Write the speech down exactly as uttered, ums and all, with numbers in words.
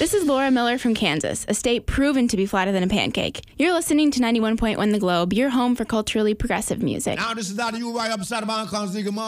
This is Laura Miller from Kansas, a state proven to be flatter than a pancake. You're listening to ninety-one point one The Globe, your home for culturally progressive music. Now this is not you right upside of my